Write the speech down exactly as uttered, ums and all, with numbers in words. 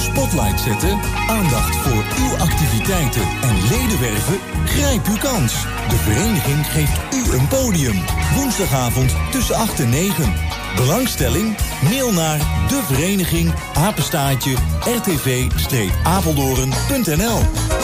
spotlight zetten, aandacht voor uw activiteiten en leden werven? Grijp uw kans. De vereniging geeft u een podium. Woensdagavond tussen acht en negen. Belangstelling? Mail naar de vereniging apenstaartje r t v streep apeldoorn punt n l.